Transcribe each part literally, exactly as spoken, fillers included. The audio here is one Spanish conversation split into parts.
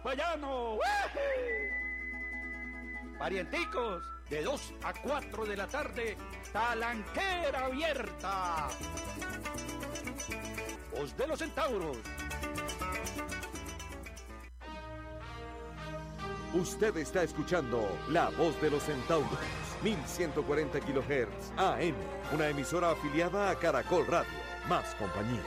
Payano. Parienticos, de dos a cuatro de la tarde, Talanquera Abierta. Voz de los Centauros. Usted está escuchando La Voz de los Centauros, mil ciento cuarenta kilohertz A M, una emisora afiliada a Caracol Radio. Más compañía.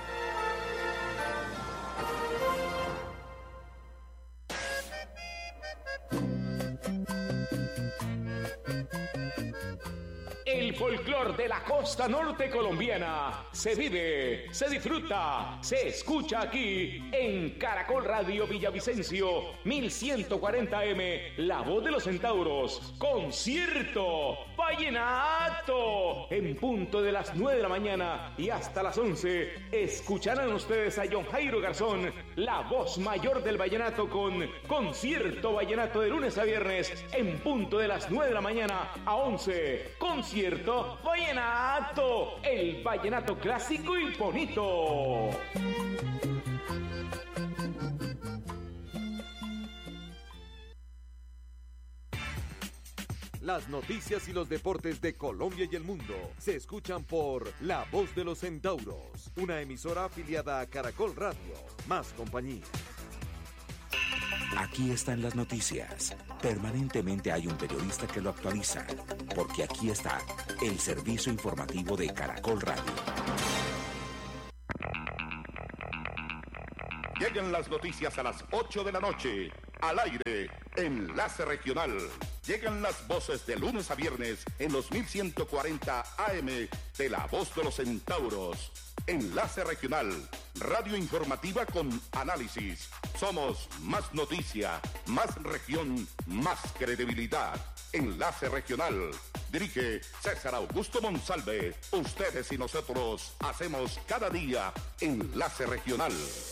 El folclor de la costa norte colombiana se vive, se disfruta, se escucha aquí en Caracol Radio Villavicencio, mil ciento cuarenta A M, La Voz de los Centauros, concierto, vallenato, en punto de las nueve de la mañana y hasta las once, escucharán ustedes a John Jairo Garzón, la voz mayor del vallenato con concierto vallenato de lunes a viernes, en punto de las nueve de la mañana a once, concierto vallenato, el vallenato clásico y bonito. Las noticias y los deportes de Colombia y el mundo se escuchan por La Voz de los Centauros, una emisora afiliada a Caracol Radio. Más compañía. Aquí están las noticias. Permanentemente hay un periodista que lo actualiza, porque aquí está el servicio informativo de Caracol Radio. Llegan las noticias a las ocho de la noche. Al aire, Enlace Regional. Llegan las voces de lunes a viernes en los mil ciento cuarenta A M de La Voz de los Centauros. Enlace Regional, radio informativa con análisis. Somos más noticia, más región, más credibilidad. Enlace Regional. Dirige César Augusto Monsalve. Ustedes y nosotros hacemos cada día Enlace Regional.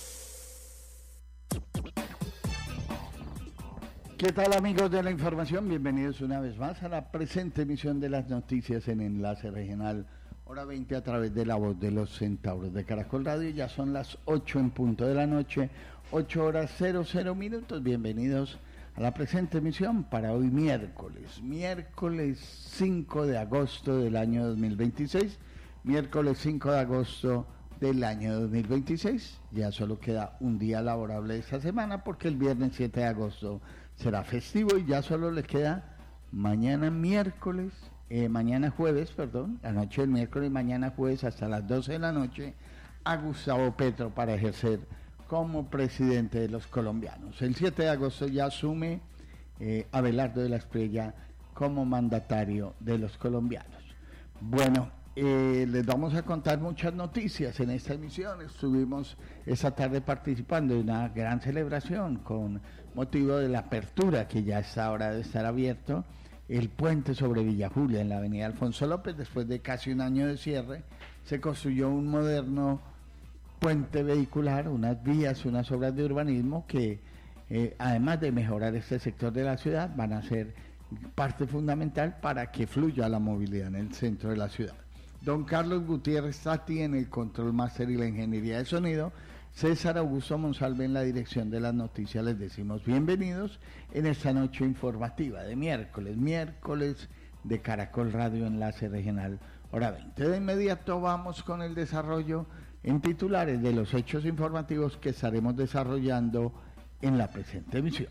¿Qué tal, amigos de la información? Bienvenidos una vez más a la presente emisión de las noticias en Enlace Regional, hora veinte a través de La Voz de los Centauros de Caracol Radio. Ya son las ocho en punto de la noche, ocho horas cero cero minutos. Bienvenidos a la presente emisión para hoy miércoles, miércoles cinco de agosto del año dos mil veintiséis, miércoles cinco de agosto del año dos mil veintiséis. Ya solo queda un día laborable esta semana porque el viernes siete de agosto será festivo y ya solo le queda mañana miércoles, eh, mañana jueves, perdón, la noche del miércoles y mañana jueves hasta las doce de la noche a Gustavo Petro para ejercer como presidente de los colombianos. El siete de agosto ya asume eh, Abelardo de la Espriella como mandatario de los colombianos. Bueno, Eh, les vamos a contar muchas noticias en esta emisión. Estuvimos esta tarde participando de una gran celebración con motivo de la apertura, que ya está ahora de estar abierto, el puente sobre Villa Julia en la avenida Alfonso López. Después de casi un año de cierre, se construyó un moderno puente vehicular, unas vías, unas obras de urbanismo que eh, además de mejorar este sector de la ciudad, van a ser parte fundamental para que fluya la movilidad en el centro de la ciudad. Don Carlos Gutiérrez Tati en el control máster y la ingeniería de sonido, César Augusto Monsalve en la dirección de las noticias. Les decimos bienvenidos en esta noche informativa de miércoles, miércoles de Caracol Radio Enlace Regional, hora veinte. De inmediato vamos con el desarrollo en titulares de los hechos informativos que estaremos desarrollando en la presente emisión.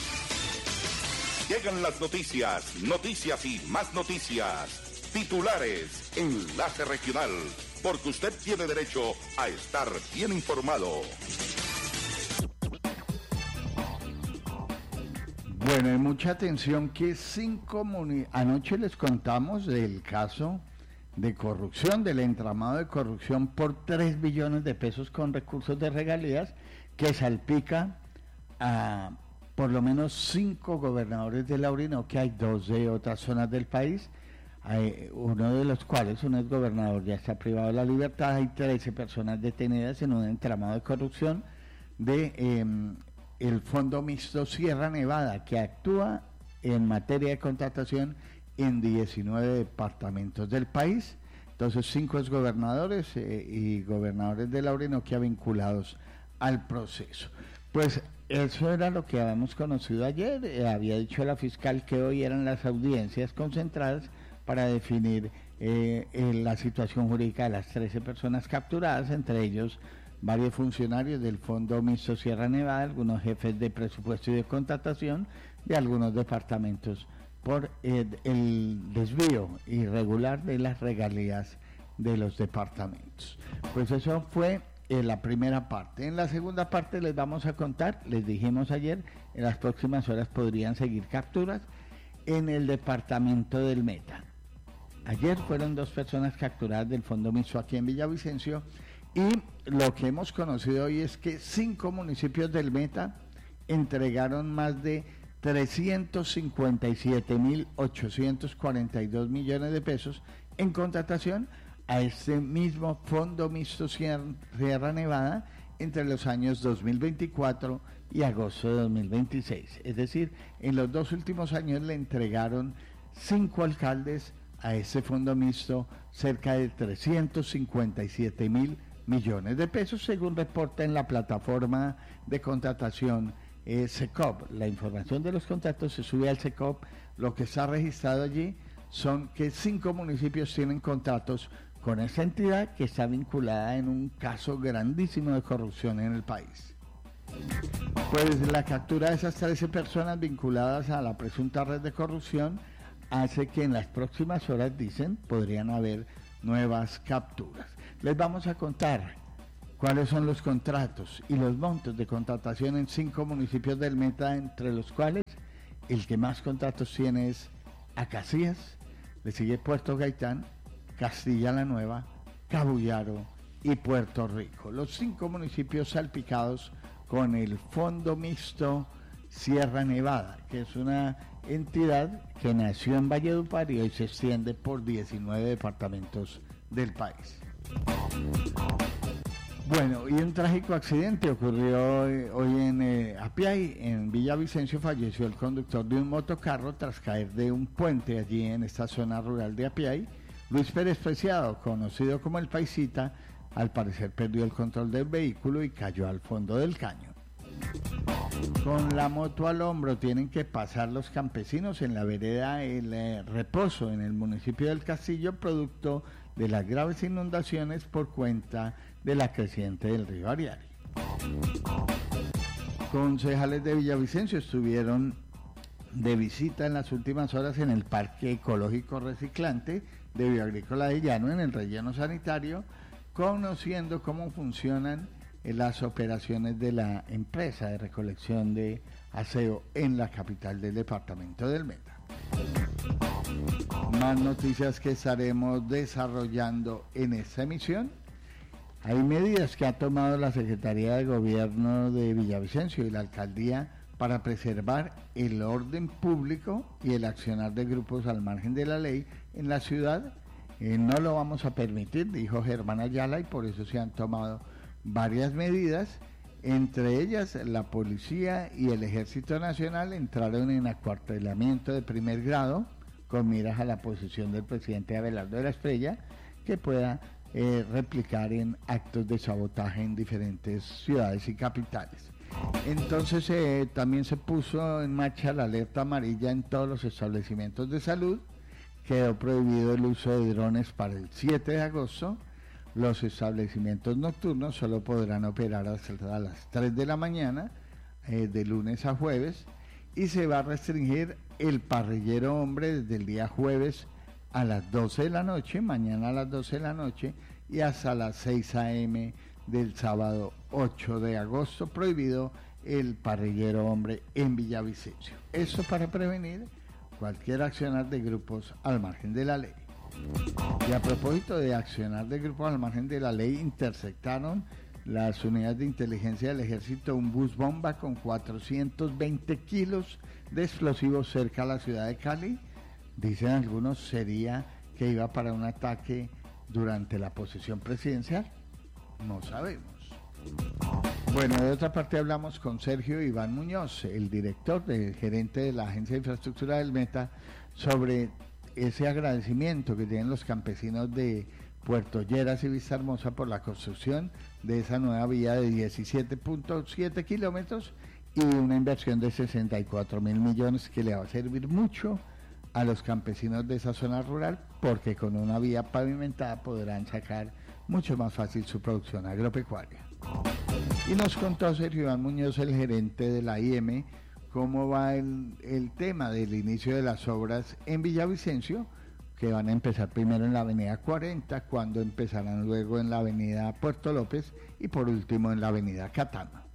Llegan las noticias, noticias y más noticias. Titulares, Enlace Regional, porque usted tiene derecho a estar bien informado. Bueno, y mucha atención que cinco muni- anoche les contamos del caso de corrupción, del entramado de corrupción por tres billones de pesos con recursos de regalías que salpica a por lo menos cinco gobernadores de la Orinoquia, hay dos de otras zonas del país. Hay uno de los cuales, un exgobernador, ya está privado de la libertad. Hay trece personas detenidas en un entramado de corrupción de eh, el Fondo Mixto Sierra Nevada, que actúa en materia de contratación en diecinueve departamentos del país. Entonces, cinco exgobernadores eh, y gobernadores de la Orinoquia vinculados al proceso. Pues eso era lo que habíamos conocido ayer. Eh, había dicho la fiscal que hoy eran las audiencias concentradas para definir eh, eh, la situación jurídica de las trece personas capturadas, entre ellos varios funcionarios del Fondo Mixto Sierra Nevada, algunos jefes de presupuesto y de contratación de algunos departamentos por eh, el desvío irregular de las regalías de los departamentos. Pues eso fue eh, la primera parte. En la segunda parte les vamos a contar, les dijimos ayer, en las próximas horas podrían seguir capturas en el departamento del Meta. Ayer fueron dos personas capturadas del Fondo Mixto aquí en Villavicencio, y lo que hemos conocido hoy es que cinco municipios del Meta entregaron más de trescientos cincuenta y siete mil ochocientos cuarenta y dos millones de pesos en contratación a este mismo Fondo Mixto Sierra Nevada entre los años dos mil veinticuatro y agosto de dos mil veintiséis. Es decir, en los dos últimos años le entregaron cinco alcaldes a ese Fondo Mixto cerca de trescientos cincuenta y siete mil millones de pesos, según reporta en la plataforma de contratación eh, SECOP. La información de los contratos se sube al SECOP. Lo que está registrado allí son que cinco municipios tienen contratos con esa entidad que está vinculada en un caso grandísimo de corrupción en el país. Pues la captura de esas trece personas vinculadas a la presunta red de corrupción hace que en las próximas horas, dicen, podrían haber nuevas capturas. Les vamos a contar cuáles son los contratos y los montos de contratación en cinco municipios del Meta, entre los cuales el que más contratos tiene es Acacías, le sigue Puerto Gaitán, Castilla la Nueva, Cabullaro y Puerto Rico. Los cinco municipios salpicados con el Fondo Mixto Sierra Nevada, que es una entidad que nació en Valledupar y hoy se extiende por diecinueve departamentos del país. Bueno, y un trágico accidente ocurrió hoy, hoy en eh, Apiay, en Villavicencio. Falleció el conductor de un motocarro tras caer de un puente allí en esta zona rural de Apiay. Luis Pérez Preciado, conocido como el Paisita, al parecer perdió el control del vehículo y cayó al fondo del caño. Con la moto al hombro tienen que pasar los campesinos en la vereda El eh, Reposo, en el municipio del Castillo, producto de las graves inundaciones por cuenta de la creciente del río Ariari. Concejales de Villavicencio estuvieron de visita en las últimas horas en el Parque Ecológico Reciclante de Bioagrícola de Llano, en el relleno sanitario, conociendo cómo funcionan las operaciones de la empresa de recolección de aseo en la capital del departamento del Meta. Más noticias que estaremos desarrollando en esta emisión. Hay medidas que ha tomado la Secretaría de Gobierno de Villavicencio y la Alcaldía para preservar el orden público y el accionar de grupos al margen de la ley en la ciudad. Eh, no lo vamos a permitir, dijo Germán Ayala, y por eso se han tomado varias medidas. Entre ellas, la Policía y el Ejército Nacional entraron en acuartelamiento de primer grado con miras a la posición del presidente Abelardo de la Estrella, que pueda eh, replicar en actos de sabotaje en diferentes ciudades y capitales. Entonces eh, también se puso en marcha la alerta amarilla en todos los establecimientos de salud. Quedó prohibido el uso de drones para el siete de agosto. Los establecimientos nocturnos solo podrán operar hasta las tres de la mañana, eh, de lunes a jueves, y se va a restringir el parrillero hombre desde el día jueves a las doce de la noche, mañana a las doce de la noche, y hasta las seis a eme del sábado ocho de agosto, prohibido el parrillero hombre en Villavicencio. Esto para prevenir cualquier accionar de grupos al margen de la ley. Y a propósito de accionar de grupos al margen de la ley, interceptaron las unidades de inteligencia del ejército un bus bomba con cuatrocientos veinte kilos de explosivos cerca a la ciudad de Cali. Dicen algunos sería que iba para un ataque durante la posesión presidencial. No sabemos. Bueno, de otra parte hablamos con Sergio Iván Muñoz, el director, el gerente de la Agencia de Infraestructura del Meta, sobre ese agradecimiento que tienen los campesinos de Puerto Lleras y Vista Hermosa por la construcción de esa nueva vía de diecisiete punto siete kilómetros y una inversión de sesenta y cuatro mil millones que le va a servir mucho a los campesinos de esa zona rural, porque con una vía pavimentada podrán sacar mucho más fácil su producción agropecuaria. Y nos contó Sergio Iván Muñoz, el gerente de la I M, cómo va el, el tema del inicio de las obras en Villavicencio, que van a empezar primero en la avenida cuarenta, cuando empezarán luego en la avenida Puerto López y por último en la avenida Catama.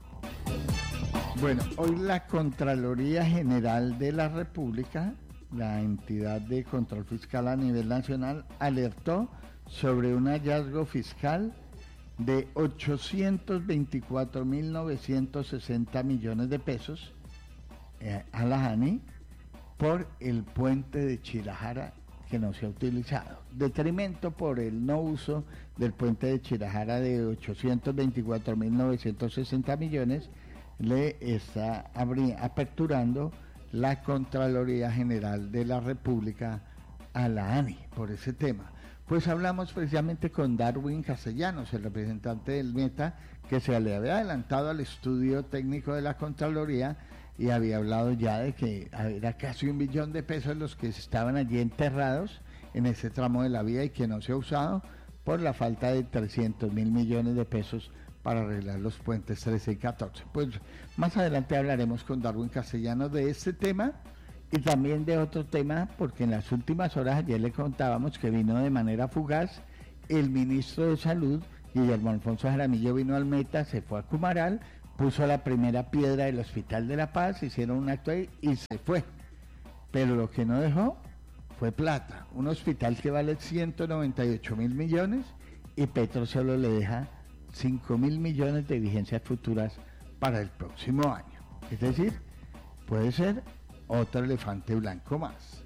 Bueno, hoy la Contraloría General de la República, la entidad de control fiscal a nivel nacional, alertó sobre un hallazgo fiscal de ochocientos veinticuatro mil novecientos sesenta millones de pesos eh, a la ANI por el puente de Chirajara que no se ha utilizado. Detrimento por el no uso del puente de Chirajara de ochocientos veinticuatro mil novecientos sesenta millones le está abri- aperturando la Contraloría General de la República a la ANI por ese tema. Pues hablamos precisamente con Darwin Castellanos, el representante del Meta, que se le había adelantado al estudio técnico de la Contraloría y había hablado ya de que era casi un billón de pesos los que estaban allí enterrados en ese tramo de la vía y que no se ha usado por la falta de trescientos mil millones de pesos para arreglar los puentes trece y catorce. Pues más adelante hablaremos con Darwin Castellanos de este tema y también de otro tema, porque en las últimas horas ayer le contábamos que vino de manera fugaz el ministro de Salud, Guillermo Alfonso Jaramillo, vino al Meta, se fue a Cumaral, puso la primera piedra del Hospital de la Paz, hicieron un acto ahí y se fue. Pero lo que no dejó fue plata, un hospital que vale ciento noventa y ocho mil millones y Petro solo le deja cinco mil millones de vigencias futuras para el próximo año. Es decir, puede ser otro elefante blanco más.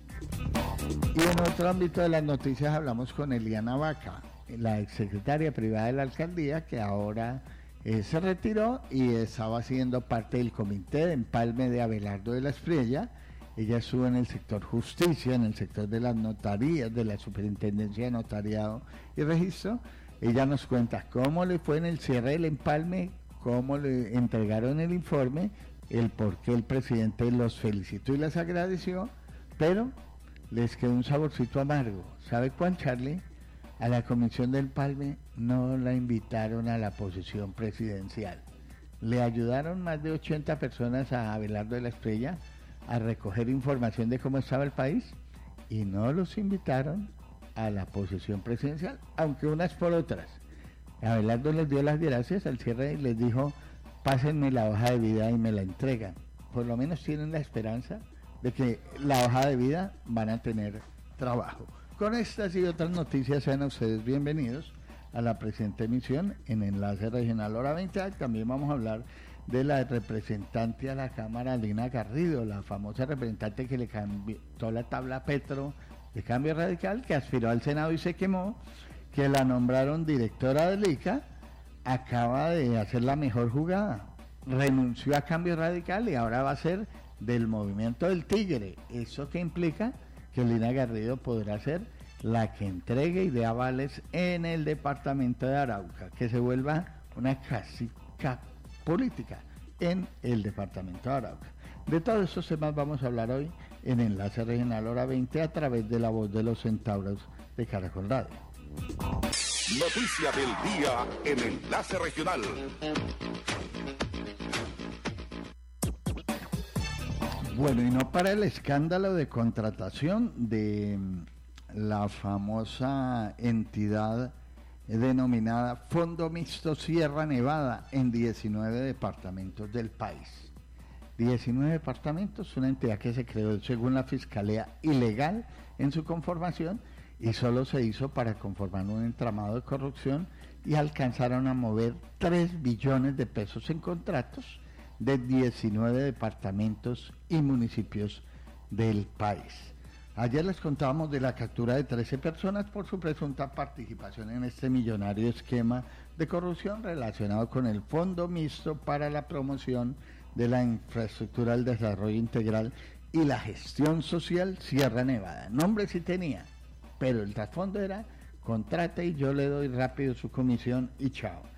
Y en otro ámbito de las noticias hablamos con Eliana Vaca, la exsecretaria privada de la alcaldía, que ahora eh, se retiró y estaba haciendo parte del comité de empalme de Abelardo de la Espriella. Ella estuvo en el sector justicia, en el sector de las notarías, de la superintendencia de notariado y registro. Ella nos cuenta cómo le fue en el cierre del empalme, cómo le entregaron el informe, el por qué el presidente los felicitó y les agradeció, pero les quedó un saborcito amargo. ¿Sabe cuál, Charlie? A la comisión del empalme no la invitaron a la posesión presidencial. Le ayudaron más de ochenta personas a Abelardo de la Espriella a recoger información de cómo estaba el país y no los invitaron a la posesión presidencial, aunque unas por otras. Abelardo les dio las gracias al cierre y les dijo: pásenme la hoja de vida y me la entregan. Por lo menos tienen la esperanza de que la hoja de vida van a tener trabajo. Con estas y otras noticias sean ustedes bienvenidos a la presente emisión en Enlace Regional Hora veinte. También vamos a hablar de la representante a la Cámara, Lina Garrido, la famosa representante que le cambió la tabla a Petro de Cambio Radical, que aspiró al Senado y se quemó, que la nombraron directora del I C A, acaba de hacer la mejor jugada, renunció a Cambio Radical y ahora va a ser del Movimiento del Tigre. ¿Eso qué implica? Que Lina Garrido podrá ser la que entregue y dé avales en el departamento de Arauca, que se vuelva una casica política en el departamento de Arauca. De todos estos temas vamos a hablar hoy en Enlace Regional Hora veinte a través de la voz de los centauros de Caracol Radio. Noticia del día en Enlace Regional. Bueno, y no para el escándalo de contratación de la famosa entidad denominada Fondo Mixto Sierra Nevada en diecinueve departamentos del país. diecinueve departamentos, una entidad que se creó según la Fiscalía ilegal en su conformación y solo se hizo para conformar un entramado de corrupción y alcanzaron a mover tres billones de pesos en contratos de diecinueve departamentos y municipios del país. Ayer les contábamos de la captura de trece personas por su presunta participación en este millonario esquema de corrupción relacionado con el Fondo Mixto para la Promoción de la Infraestructura del Desarrollo Integral y la Gestión Social Sierra Nevada. Nombre sí tenía, pero el trasfondo era: contrate y yo le doy rápido su comisión y chao.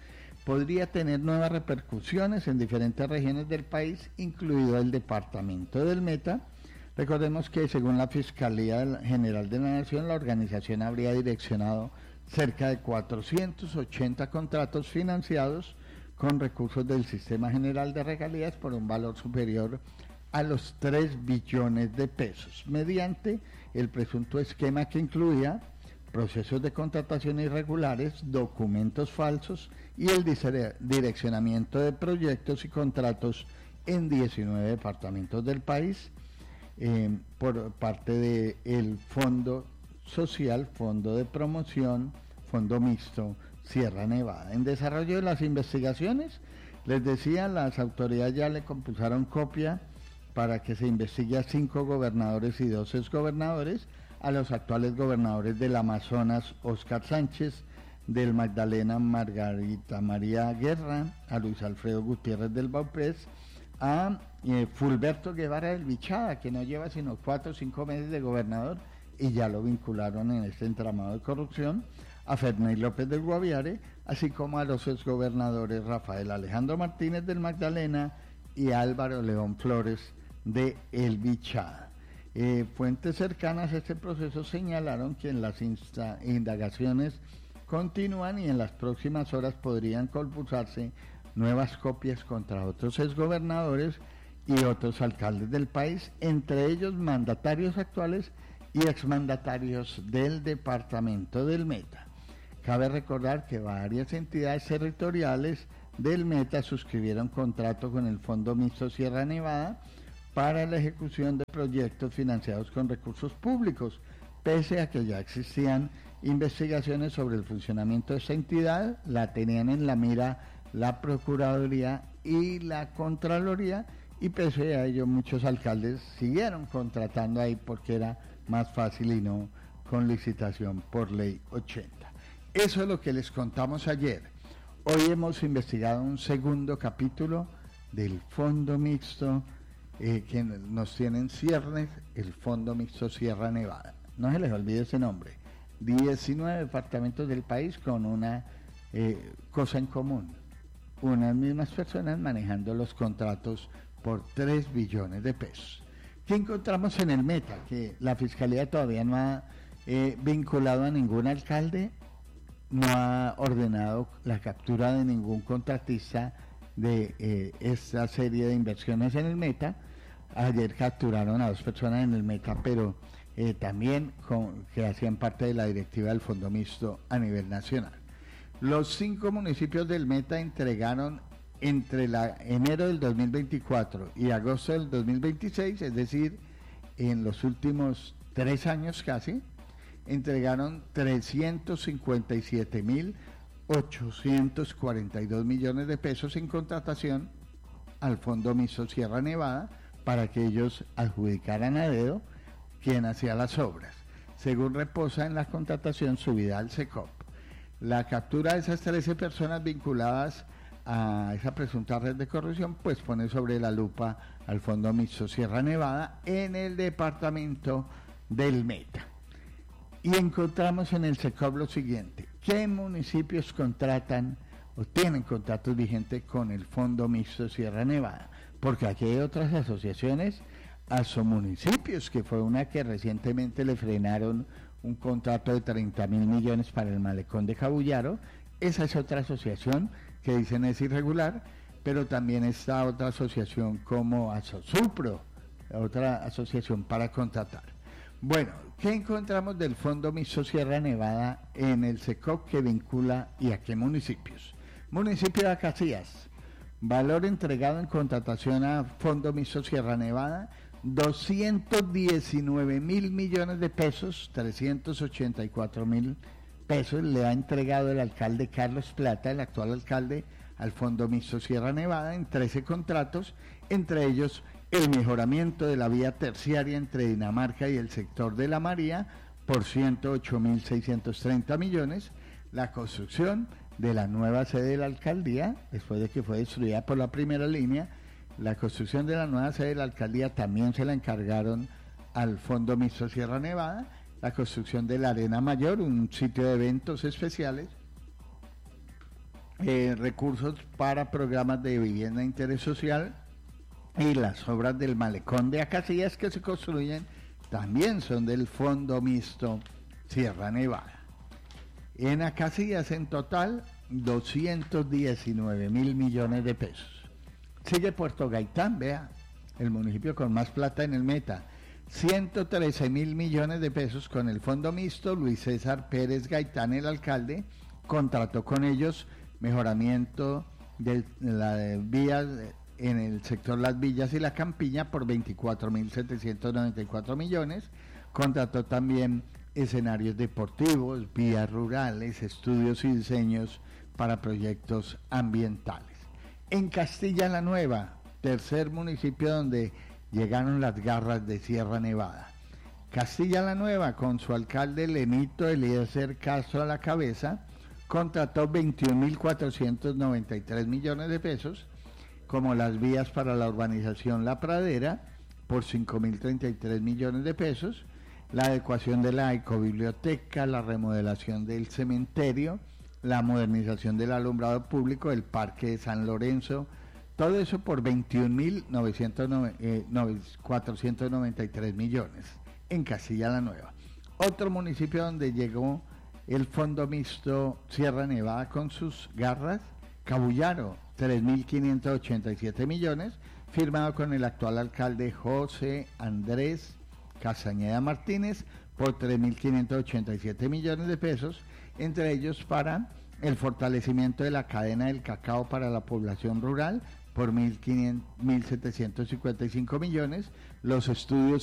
podría tener nuevas repercusiones en diferentes regiones del país, incluido el departamento del Meta. Recordemos que según la Fiscalía General de la Nación, la organización habría direccionado cerca de cuatrocientos ochenta contratos financiados con recursos del Sistema General de Regalías por un valor superior a los tres billones de pesos, mediante el presunto esquema que incluía procesos de contratación irregulares, documentos falsos y el direccionamiento de proyectos y contratos en diecinueve departamentos del país eh, por parte del Fondo Social, Fondo de Promoción, Fondo Mixto Sierra Nevada. En desarrollo de las investigaciones, les decía, las autoridades ya le compusieron copia para que se investigue a cinco gobernadores y dos exgobernadores, a los actuales gobernadores del Amazonas, Óscar Sánchez, del Magdalena, Margarita María Guerra, a Luis Alfredo Gutiérrez del Baupés, a eh, Fulberto Guevara del Bichada, que no lleva sino cuatro o cinco meses de gobernador y ya lo vincularon en este entramado de corrupción, a Ferney López del Guaviare, así como a los exgobernadores Rafael Alejandro Martínez del Magdalena y Álvaro León Flores de El Bichada. Eh, fuentes cercanas a este proceso señalaron que en las insta- indagaciones continúan y en las próximas horas podrían compulsarse nuevas copias contra otros exgobernadores y otros alcaldes del país, entre ellos mandatarios actuales y exmandatarios del departamento del Meta. Cabe recordar que varias entidades territoriales del Meta suscribieron contrato con el Fondo Mixto Sierra Nevada para la ejecución de proyectos financiados con recursos públicos, pese a que ya existían investigaciones sobre el funcionamiento de esta entidad, la tenían en la mira la Procuraduría y la Contraloría, y pese a ello muchos alcaldes siguieron contratando ahí porque era más fácil y no con licitación por ley ochenta. Eso es lo que les contamos ayer. Hoy hemos investigado un segundo capítulo del Fondo Mixto eh, que nos tiene en ciernes, el Fondo Mixto Sierra Nevada. No se les olvide ese nombre. diecinueve departamentos del país con una eh, cosa en común. Unas mismas personas manejando los contratos por tres billones de pesos. ¿Qué encontramos en el Meta? Que la Fiscalía todavía no ha eh, vinculado a ningún alcalde, no ha ordenado la captura de ningún contratista de eh, esta serie de inversiones en el Meta. Ayer capturaron a dos personas en el Meta, pero eh, también con, que hacían parte de la directiva del Fondo Mixto a nivel nacional. Los cinco municipios del Meta entregaron entre la, enero del dos mil veinticuatro y agosto del dos mil veintiséis, es decir, en los últimos tres años casi, entregaron trescientos cincuenta y siete mil ochocientos cuarenta y dos millones de pesos en contratación al Fondo Mixto Sierra Nevada para que ellos adjudicaran a dedo quien hacía las obras, según reposa en la contratación subida al SECOP. La captura de esas trece personas vinculadas a esa presunta red de corrupción pues pone sobre la lupa al Fondo Mixto Sierra Nevada en el departamento del Meta. Y encontramos en el SECOP lo siguiente: ¿qué municipios contratan o tienen contratos vigentes con el Fondo Mixto Sierra Nevada? Porque aquí hay otras asociaciones, Asomunicipios, que fue una que recientemente le frenaron un contrato de treinta mil millones para el malecón de Cabullaro. Esa es otra asociación que dicen es irregular, pero también está otra asociación como Asosupro, otra asociación para contratar. Bueno, ¿qué encontramos del Fondo Mixto Sierra Nevada en el SECOP que vincula y a qué municipios? Municipio de Casillas, valor entregado en contratación a Fondo Mixto Sierra Nevada, doscientos diecinueve mil millones de pesos, trescientos ochenta y cuatro mil pesos le ha entregado el alcalde Carlos Plata, el actual alcalde, al Fondo Mixto Sierra Nevada en trece contratos, entre ellos el mejoramiento de la vía terciaria entre Dinamarca y el sector de La María por ciento ocho mil seiscientos treinta millones, la construcción de la nueva sede de la alcaldía, después de que fue destruida por la primera línea, la construcción de la nueva sede de la alcaldía también se la encargaron al Fondo Mixto Sierra Nevada, la construcción de la Arena Mayor, un sitio de eventos especiales, eh, recursos para programas de vivienda de interés social, y las obras del malecón de Acacias que se construyen también son del Fondo Mixto Sierra Nevada. En Acacias en total doscientos diecinueve mil millones de pesos. Sigue Puerto Gaitán, vea, el municipio con más plata en el Meta, ciento trece mil millones de pesos con el Fondo Mixto. Luis César Pérez Gaitán, el alcalde, contrató con ellos mejoramiento de las vías en el sector Las Villas y La Campiña por veinticuatro mil setecientos noventa y cuatro millones. Contrató también escenarios deportivos, vías rurales, estudios y diseños para proyectos ambientales. En Castilla la Nueva, tercer municipio donde llegaron las garras de Sierra Nevada. Castilla la Nueva, con su alcalde Lenito Eliezer Castro a la cabeza, contrató veintiún mil cuatrocientos noventa y tres millones de pesos, como las vías para la urbanización La Pradera por cinco mil treinta y tres millones de pesos, la adecuación de la ecobiblioteca, la remodelación del cementerio, la modernización del alumbrado público, el Parque de San Lorenzo, todo eso por veintiún mil cuatrocientos noventa y tres millones en Castilla la Nueva. Otro municipio donde llegó el Fondo Mixto Sierra Nevada con sus garras, Cabullaro, tres mil quinientos ochenta y siete millones, firmado con el actual alcalde José Andrés Castañeda Martínez por tres mil quinientos ochenta y siete millones de pesos, entre ellos para el fortalecimiento de la cadena del cacao para la población rural por mil setecientos cincuenta y cinco millones, los estudios